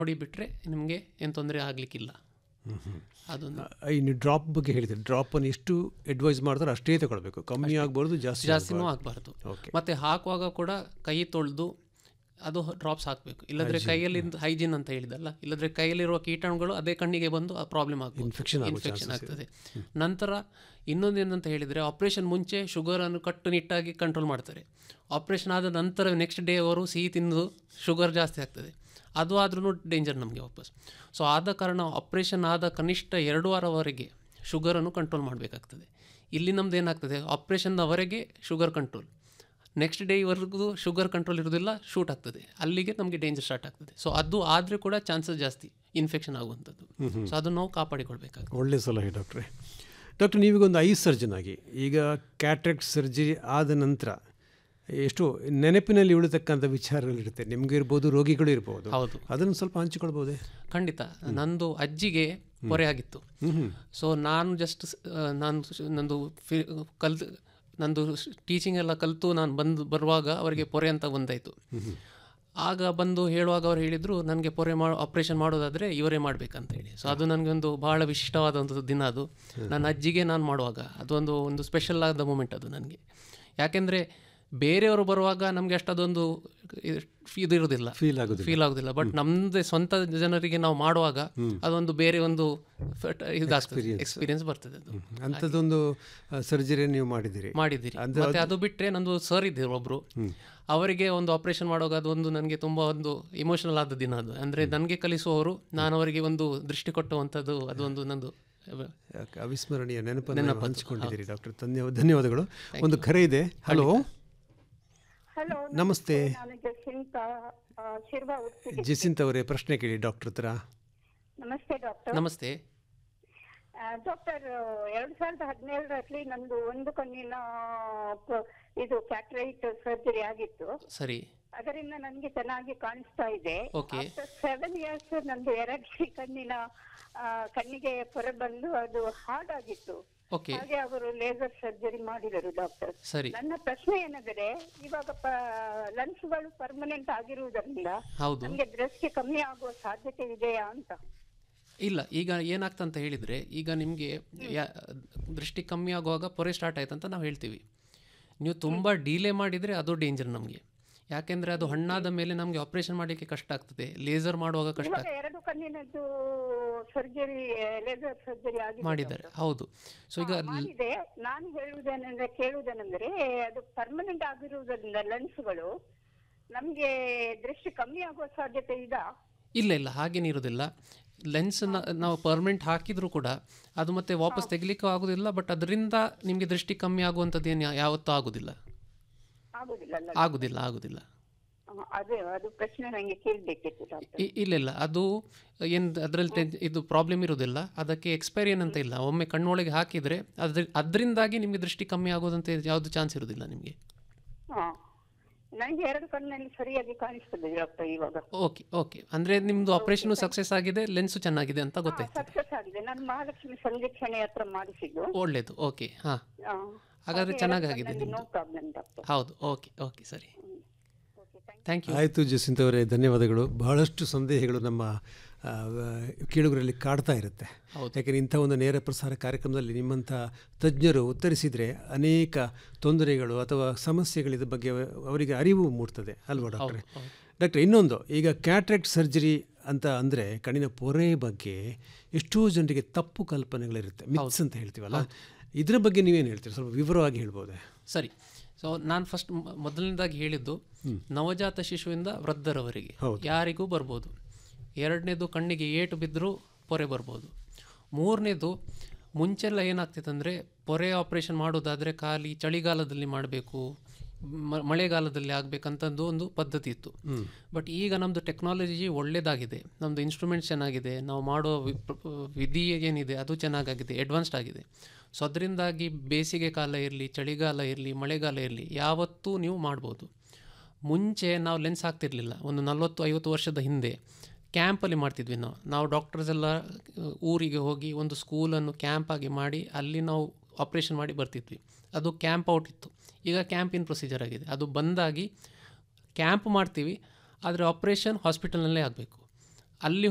ನೋಡಿ ಬಿಟ್ಟರೆ ನಿಮಗೆ ಏನು ತೊಂದರೆ ಆಗಲಿಕ್ಕಿಲ್ಲ. ಅದೊಂದು ಇನ್ನು ಡ್ರಾಪ್ ಬಗ್ಗೆ ಹೇಳಿದ್ರೆ ಡ್ರಾಪನ್ನು ಎಷ್ಟು ಅಡ್ವೈಸ್ ಮಾಡ್ತಾರೆ ಅಷ್ಟೇ ತಗೊಳ್ಬೇಕು, ಕಮ್ಮಿ ಆಗಬಾರ್ದು ಜಾಸ್ತಿನೂ ಆಗಬಾರ್ದು. ಮತ್ತು ಹಾಕುವಾಗ ಕೂಡ ಕೈ ತೊಳೆದು ಅದು ಡ್ರಾಪ್ಸ್ ಹಾಕಬೇಕು, ಇಲ್ಲದ್ರೆ ಕೈಯಲ್ಲಿ ಹೈಜೀನ್ ಅಂತ ಹೇಳಿದಲ್ಲ, ಇಲ್ಲದ್ರೆ ಕೈಯಲ್ಲಿರುವ ಕೀಟಾಣುಗಳು ಅದೇ ಕಣ್ಣಿಗೆ ಬಂದು ಪ್ರಾಬ್ಲಮ್ ಆಗ್ಬೋದು, ಇನ್ಫೆಕ್ಷನ್ ಆಗ್ತದೆ. ನಂತರ ಇನ್ನೊಂದೇನಂತ ಹೇಳಿದರೆ ಆಪ್ರೇಷನ್ ಮುಂಚೆ ಶುಗರನ್ನು ಕಟ್ಟುನಿಟ್ಟಾಗಿ ಕಂಟ್ರೋಲ್ ಮಾಡ್ತಾರೆ. ಆಪ್ರೇಷನ್ ಆದ ನಂತರ ನೆಕ್ಸ್ಟ್ ಡೇ ಅವರು ಸಿಹಿ ತಿಂದು ಶುಗರ್ ಜಾಸ್ತಿ ಆಗ್ತದೆ, ಅದು ಆದ್ರೂ ಡೇಂಜರ್ ನಮಗೆ ವಾಪಸ್. ಸೊ ಆದ ಕಾರಣ ಆಪ್ರೇಷನ್ ಆದ ಕನಿಷ್ಠ 2 ವಾರವರೆಗೆ ಶುಗರನ್ನು ಕಂಟ್ರೋಲ್ ಮಾಡಬೇಕಾಗ್ತದೆ. ಇಲ್ಲಿ ನಮ್ದು ಏನಾಗ್ತದೆ, ಆಪ್ರೇಷನ್ನವರೆಗೆ sugar control, next ಡೇವರೆಗೂ sugar control ಇರೋದಿಲ್ಲ, ಶೂಟ್ ಆಗ್ತದೆ, ಅಲ್ಲಿಗೆ ನಮಗೆ ಡೇಂಜರ್ ಸ್ಟಾರ್ಟ್ ಆಗ್ತದೆ. ಸೊ ಅದು ಆದರೆ ಕೂಡ ಚಾನ್ಸಸ್ ಜಾಸ್ತಿ ಇನ್ಫೆಕ್ಷನ್ ಆಗುವಂಥದ್ದು. ಸೊ ಅದನ್ನು ನಾವು ಕಾಪಾಡಿಕೊಳ್ಬೇಕಾಗ್ತದೆ. ಒಳ್ಳೆ ಸಲಹೆ ಡಾಕ್ಟ್ರೆ. ಡಾಕ್ಟರ್, ನೀವೀಗೊಂದು ಐ ಸರ್ಜನ್ ಆಗಿ ಈಗ ಕ್ಯಾಟ್ರಾಕ್ಟ್ ಸರ್ಜರಿ ಆದ ನಂತರ ಎಷ್ಟು ನೆನಪಿನಲ್ಲಿ ಉಳಿತಕ್ಕಂಥ ವಿಚಾರಗಳಿರುತ್ತೆ, ನಿಮ್ಗೆ ಇರ್ಬೋದು, ರೋಗಿಗಳು ಇರ್ಬೋದು. ಹೌದು, ಅದನ್ನು ಸ್ವಲ್ಪ ಹಂಚಿಕೊಳ್ಬೋದೇ? ಖಂಡಿತ. ನಂದು ಅಜ್ಜಿಗೆ ಪೊರೆ ಆಗಿತ್ತು. ಸೊ ನಾನು ನಂದು ಟೀಚಿಂಗ್ ಎಲ್ಲ ಕಲಿತು ನಾನು ಬರುವಾಗ ಅವರಿಗೆ ಪೊರೆ ಅಂತ ಬಂದಾಯಿತು. ಆಗ ಬಂದು ಹೇಳುವಾಗ ಅವ್ರು ಹೇಳಿದರು, ನನಗೆ ಪೊರೆ ಆಪ್ರೇಷನ್ ಮಾಡೋದಾದರೆ ಇವರೇ ಮಾಡಬೇಕಂತ ಹೇಳಿ. ಸೊ ಅದು ನನಗೆ ಒಂದು ಭಾಳ ವಿಶಿಷ್ಟವಾದಂಥ ದಿನ ಅದು. ನನ್ನ ಅಜ್ಜಿಗೆ ನಾನು ಮಾಡುವಾಗ ಒಂದು ಸ್ಪೆಷಲ್ ಆದ ಮೂಮೆಂಟ್ ಅದು ನನಗೆ. ಯಾಕೆಂದರೆ ಬೇರೆಯವರು ಬರುವಾಗ ನಮಗೆ ಅಷ್ಟು ಅದೊಂದು ಇದು ಇರೋದಿಲ್ಲ, ಫೀಲ್ ಆಗೋದಿಲ್ಲ. ಬಟ್ ನಮ್ಮದೇ ಸ್ವಂತ ಜನರಿಗೆ ನಾವು ಮಾಡುವಾಗ ಅದೊಂದು ಬೇರೆ ಒಂದು ಎಕ್ಸ್ಪೀರಿಯನ್ಸ್ ಬರ್ತದೆ. ಅದು ಅಂಥದ್ದೊಂದು ಸರ್ಜರಿ ನೀವು ಮಾಡಿದ್ದೀರಿ. ಮತ್ತೆ ಅದು ಬಿಟ್ಟರೆ ನಂದು ಸರ್ ಇದ್ದರು ಒಬ್ಬರು, ಅವರಿಗೆ ಒಂದು ಆಪ್ರೇಷನ್ ಮಾಡುವಾಗ ಅದೊಂದು ನನಗೆ ತುಂಬ ಒಂದು ಇಮೋಷನಲ್ ಆದ ದಿನ ಅದು. ಅಂದರೆ ನನಗೆ ಕಲಿಸುವವರು, ನಾನು ಅವರಿಗೆ ಒಂದು ದೃಷ್ಟಿ ಕೊಟ್ಟುವಂಥದ್ದು, ಅದೊಂದು ನಂದು ಅವಿಸ್ಮರಣೀಯ ನೆನಪನ್ನು ಹಂಚಿಕೊಂಡಿದ್ದೀರಿ ಡಾಕ್ಟರ್. ಧನ್ಯವಾದಗಳು. ಒಂದು ಕರೆ ಇದೆ. ಹಲೋ. ಹಲೋ, ನಮಸ್ತೆ. ಜಸಿಂತ್ ಅವರೇ, ಪ್ರಶ್ನೆ ಕೇಳಿ ಡಾಕ್ಟರ್ ಹತ್ರ. ನಮಸ್ತೆ ಡಾಕ್ಟರ್. ನಮಸ್ತೆ ಡಾಕ್ಟರ್. 2017ರಲ್ಲಿ ನಂದು ಒಂದು ಕಣ್ಣಿನ ಇದು ಕ್ಯಾಟ್ರೈಟ್ ಸರ್ಜರಿ ಆಗಿತ್ತು. ಸರಿ. ಅದರಿಂದ ನನಗೆ ಚೆನ್ನಾಗಿ ಕಾಣಿಸ್ತಾ ಇದೆ. ಓಕೆ. 7 years ನಂದು ಕಣ್ಣಿಗೆ ಪೊರೆ ಬಂದು ಅದು ಹಾರ್ಡ್ ಆಗಿತ್ತು. ಹಾಗೆ ಅವರು ಲೇಸರ್ ಸರ್ಜರಿ ಮಾಡಿದರು ಡಾಕ್ಟರ್. ನನ್ನ ಪ್ರಶ್ನೆ ಏನೆಂದರೆ, ಇವಾಗ ಲೆನ್ಸ್ಗಳು ಪರ್ಮನೆಂಟ್ ಆಗಿರುವುದರಿಂದ ನಮಗೆ ದೃಷ್ಟಿ ಕಮ್ಮಿ ಆಗುವ ಸಾಧ್ಯತೆ ಇದೆಯಾ ಅಂತ? ಇಲ್ಲ, ಈಗ ಏನಾಗ್ತಂತ ಹೇಳಿದರೆ, ಈಗ ನಿಮಗೆ ದೃಷ್ಟಿ ಕಮ್ಮಿ ಆಗುವಾಗ ಪೊರೆ ಸ್ಟಾರ್ಟ್ ಆಯ್ತಂತ ನಾವು ಹೇಳ್ತೀವಿ. ನೀವು ತುಂಬ ಡಿಲೇ ಮಾಡಿದರೆ ಅದು ಡೇಂಜರ್ ನಮಗೆ. ಯಾಕೆಂದರೆ ಅದು ಹಣ್ಣಾದ ಮೇಲೆ ನಮಗೆ ಆಪರೇಷನ್ ಮಾಡಲಿಕ್ಕೆ ಕಷ್ಟ ಆಗ್ತದೆ, ಲೇಸರ್ ಮಾಡುವಾಗ ಕಷ್ಟ ಆಗ್ತದೆ. 2 ಕಣ್ಣಿನದ್ದು ಸರ್ಜರಿ, ಲೇಸರ್ ಸರ್ಜರಿ ಮಾಡಿದ್ದಾರೆ. ಹೌದು. ಸೊ ಈಗ ನಾನು ಕೇಳುವುದೇನೆಂದರೆ, ಅದು ಪರ್ಮನೆಂಟ್ ಆಗಿರುವುದರಿಂದ ಲೆನ್ಸ್ಗಳು ನಮಗೆ ದೃಷ್ಟಿ ಕಮ್ಮಿ ಆಗುವ ಸಾಧ್ಯತೆ ಇದಾ? ಇಲ್ಲ, ಹಾಗೇನಿರೋದಿಲ್ಲ. ಲೆನ್ಸ್ ನಾವು ಪರ್ಮನೆಂಟ್ ಹಾಕಿದರೂ ಕೂಡ ಅದು ಮತ್ತೆ ವಾಪಸ್ ತೆಗಿಲಿಕ್ಕೂ ಆಗೋದಿಲ್ಲ. ಬಟ್ ಅದರಿಂದ ನಿಮಗೆ ದೃಷ್ಟಿ ಕಮ್ಮಿ ಆಗುವಂಥದ್ದು ಏನು ಯಾವತ್ತೂ ಆಗೋದಿಲ್ಲ. ಇಲ್ಲ, ಅದು ಏನು ಅದರಲ್ಲಿ ಇದು ಪ್ರಾಬ್ಲಮ್ ಇರೋದಿಲ್ಲ. ಅದಕ್ಕೆ ಎಕ್ಸ್ಪೈರಿ ಏನಂತ ಇಲ್ಲ. ಒಮ್ಮೆ ಕಣ್ಣೊಳಗೆ ಹಾಕಿದರೆ ಅದರಿಂದಾಗಿ ನಿಮಗೆ ದೃಷ್ಟಿ ಕಮ್ಮಿ ಆಗೋದಂತ ಯಾವುದು ಚಾನ್ಸ್ ಇರೋದಿಲ್ಲ ನಿಮಗೆ. ನನಗೆ 2 ಕಣ್ಣಲ್ಲಿ ಸರಿಯಾಗಿ ಕಾಣಿಸ್ತದೆ ಡಾಕ್ಟರ್ ಇವಾಗ. ಓಕೆ. ಅಂದ್ರೆ ನಿಮ್ದು ಆಪರೇಷನ್ ಸಕ್ಸಸ್ ಆಗಿದೆ, ಲೆನ್ಸ್ ಚೆನ್ನಾಗಿದೆ ಅಂತ ಗೊತ್ತಾಯ್ತು. ಸಕ್ಸಸ್ ಆಗಿದೆ. ನಾನು ಮಹಾಲಕ್ಷ್ಮಿ ಸಂರಕ್ಷಣೆ ಹತ್ರ ಮಾಡಿಸಿದ್ದು. ಒಳ್ಳೇದು. ಓಕೆ. ಹಾಗಾದ್ರೆ ಚೆನ್ನಾಗಿದೆ. No problem doctor. ಹೌದು. ಓಕೆ, ಸರಿ. Thank you. ಆಯಿತು ಜಸಿಂತ್ ಅವರೇ, ಧನ್ಯವಾದಗಳು. ಬಹಳಷ್ಟು ಸಂದೇಹಗಳು ನಮ್ಮ ಕೇಳುಗರಲ್ಲಿ ಕಾಡ್ತಾ ಇರುತ್ತೆ. ಯಾಕೆಂದರೆ ಇಂಥ ಒಂದು ನೇರ ಪ್ರಸಾರ ಕಾರ್ಯಕ್ರಮದಲ್ಲಿ ನಿಮ್ಮಂಥ ತಜ್ಞರು ಉತ್ತರಿಸಿದರೆ ಅನೇಕ ತೊಂದರೆಗಳು ಅಥವಾ ಸಮಸ್ಯೆಗಳಿದ ಬಗ್ಗೆ ಅವರಿಗೆ ಅರಿವು ಮೂಡ್ತದೆ ಅಲ್ವಾ ಡಾಕ್ಟ್ರೆ? ಡಾಕ್ಟ್ರೆ, ಇನ್ನೊಂದು, ಈಗ ಕ್ಯಾಟ್ರಾಕ್ಟ್ ಸರ್ಜರಿ ಅಂತ ಅಂದರೆ ಕಣ್ಣಿನ ಪೊರೆ ಬಗ್ಗೆ ಎಷ್ಟೋ ಜನರಿಗೆ ತಪ್ಪು ಕಲ್ಪನೆಗಳಿರುತ್ತೆ, ಮಿತ್ಸ್ ಅಂತ ಹೇಳ್ತೀವಲ್ಲ, ಇದರ ಬಗ್ಗೆ ನೀವೇನು ಹೇಳ್ತೀರಿ? ಸ್ವಲ್ಪ ವಿವರವಾಗಿ ಹೇಳ್ಬೋದೆ? ಸರಿ. ಸೊ ನಾನು ಫಸ್ಟ್ ಮೊದಲನೇದಾಗಿ ಹೇಳಿದ್ದು, ನವಜಾತ ಶಿಶುವಿಂದ ವೃದ್ಧರವರೆಗೆ ಯಾರಿಗೂ ಬರ್ಬೋದು. 2ನೇದು, ಕಣ್ಣಿಗೆ ಏಟು ಬಿದ್ದರೂ ಪೊರೆ ಬರ್ಬೋದು. 3ನೇದು, ಮುಂಚೆಲ್ಲ ಏನಾಗ್ತಿತ್ತಂದರೆ ಪೊರೆ ಆಪ್ರೇಷನ್ ಮಾಡೋದಾದರೆ ಖಾಲಿ ಚಳಿಗಾಲದಲ್ಲಿ ಮಾಡಬೇಕು, ಮಳೆಗಾಲದಲ್ಲಿ ಆಗಬೇಕಂತದ್ದು ಒಂದು ಪದ್ಧತಿ ಇತ್ತು. ಬಟ್ ಈಗ ನಮ್ಮದು ಟೆಕ್ನಾಲಜಿ ಒಳ್ಳೆಯದಾಗಿದೆ, ನಮ್ಮದು ಇನ್ಸ್ಟ್ರೂಮೆಂಟ್ಸ್ ಚೆನ್ನಾಗಿದೆ, ನಾವು ಮಾಡೋ ವಿಧಿ ಏನಿದೆ ಅದು ಚೆನ್ನಾಗಾಗಿದೆ, ಅಡ್ವಾನ್ಸ್ಡ್ ಆಗಿದೆ. ಸೊ ಅದರಿಂದಾಗಿ ಬೇಸಿಗೆ ಕಾಲ ಇರಲಿ, ಚಳಿಗಾಲ ಇರಲಿ, ಮಳೆಗಾಲ ಇರಲಿ, ಯಾವತ್ತೂ ನೀವು ಮಾಡ್ಬೋದು. ಮುಂಚೆ ನಾವು ಲೆನ್ಸ್ ಹಾಕ್ತಿರ್ಲಿಲ್ಲ. ಒಂದು 40-50 ವರ್ಷದ ಹಿಂದೆ ಕ್ಯಾಂಪಲ್ಲಿ ಮಾಡ್ತಿದ್ವಿ ನಾವು ಡಾಕ್ಟರ್ಸ್ ಎಲ್ಲ ಊರಿಗೆ ಹೋಗಿ ಒಂದು ಸ್ಕೂಲನ್ನು ಕ್ಯಾಂಪಾಗಿ ಮಾಡಿ ಅಲ್ಲಿ ನಾವು ಆಪ್ರೇಷನ್ ಮಾಡಿ ಬರ್ತಿದ್ವಿ. ಅದು ಕ್ಯಾಂಪ್ ಔಟ್ ಇತ್ತು. ಈಗ ಕ್ಯಾಂಪ್ ಇನ್ ಪ್ರೊಸೀಜರ್ ಆಗಿದೆ. ಅದು ಬಂದಾಗಿ ಕ್ಯಾಂಪ್ ಮಾಡ್ತೀವಿ, ಆದರೆ ಆಪ್ರೇಷನ್ ಹಾಸ್ಪಿಟಲ್ನಲ್ಲೇ ಆಗಬೇಕು. ಅಲ್ಲಿ